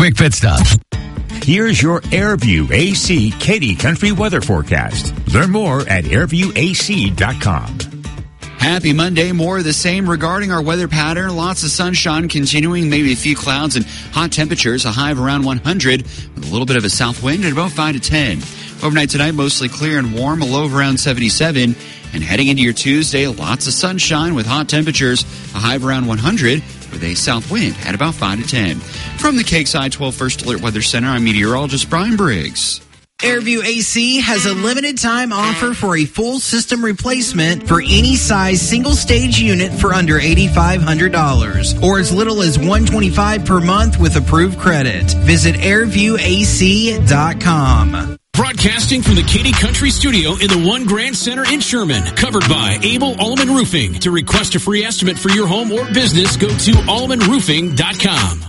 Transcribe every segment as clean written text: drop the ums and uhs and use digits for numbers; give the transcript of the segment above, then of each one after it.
quick pit stop. Here's your Airview AC Katy Country weather forecast. Learn more at airviewac.com. Happy Monday. More of the same regarding our weather pattern. Lots of sunshine continuing, maybe a few clouds and hot temperatures. A high of around 100 with a little bit of a south wind at about 5 to 10. Overnight tonight, mostly clear and warm, a low of around 77. And heading into your Tuesday, lots of sunshine with hot temperatures. A high of around 100 with a south wind at about 5 to 10. From the Cakeside 12 First Alert Weather Center, I'm meteorologist Brian Briggs. Airview AC has a limited time offer for a full system replacement for any size single stage unit for under $8,500 or as little as $125 per month with approved credit. Visit airviewac.com. Broadcasting from the Katy Country Studio in the One Grand Center in Sherman. Covered by Abel Allman Roofing. To request a free estimate for your home or business, go to allmanroofing.com.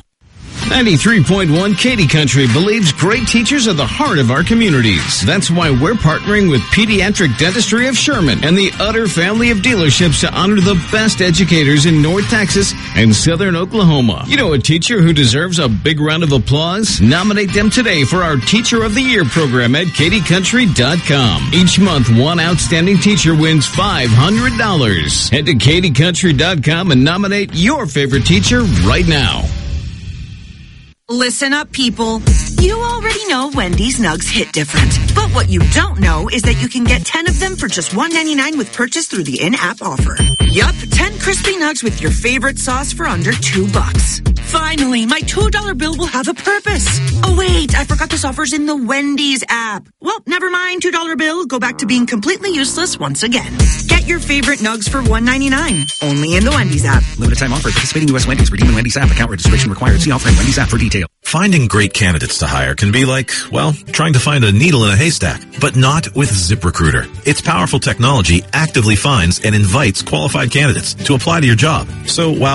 93.1 Katy Country believes great teachers are the heart of our communities. That's why we're partnering with Pediatric Dentistry of Sherman and the Utter family of dealerships to honor the best educators in North Texas and Southern Oklahoma. You know a teacher who deserves a big round of applause? Nominate them today for our Teacher of the Year program at katycountry.com. Each month, one outstanding teacher wins $500. Head to katycountry.com and nominate your favorite teacher right now. Listen up, people. You already know Wendy's Nugs hit different. But what you don't know is that you can get 10 of them for just $1.99 with purchase through the in-app offer. Yup, 10 crispy nugs with your favorite sauce for under $2. Finally, my $2 bill will have a purpose. Oh, wait, I forgot this offer's in the Wendy's app. Well, never mind, $2 bill. Go back to being completely useless once again. Get your favorite nugs for $1.99. Only in the Wendy's app. Limited time offer. Participating U.S. Wendy's. Redeem in Wendy's app. Account registration required. See offer in Wendy's app for detail. Finding great candidates to hire can be like, well, trying to find a needle in a haystack, but not with ZipRecruiter. Its powerful technology actively finds and invites qualified candidates to apply to your job. So while